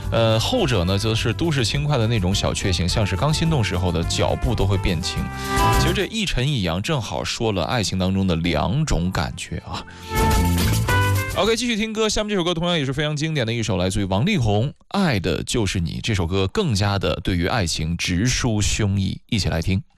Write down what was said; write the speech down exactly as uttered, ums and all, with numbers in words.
呃，后者呢则是都市轻快的那种小确幸，像是刚心动时候的脚步都会变轻。其实这一沉一扬正好说了爱情当中的两种感觉啊。OK， 继续听歌，下面这首歌同样也是非常经典的一首，来自于王力宏，《爱的就是你》。这首歌更加的对于爱情直抒胸臆，一起来听。